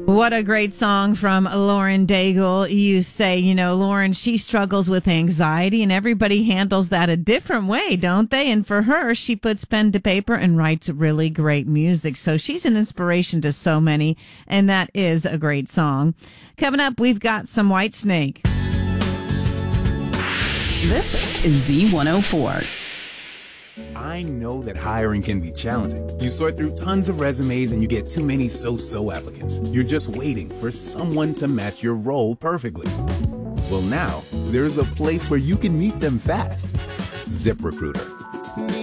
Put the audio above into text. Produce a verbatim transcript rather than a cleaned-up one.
What a great song from Lauren Daigle. You say, you know, Lauren, she struggles with anxiety and everybody handles that a different way, don't they? And for her, she puts pen to paper and writes really great music. So she's an inspiration to so many, and that is a great song. Coming up, we've got some Whitesnake. This is Z one oh four. I know that hiring can be challenging. You sort through tons of resumes and you get too many so-so applicants. You're just waiting for someone to match your role perfectly. Well, now there's a place where you can meet them fast. ZipRecruiter.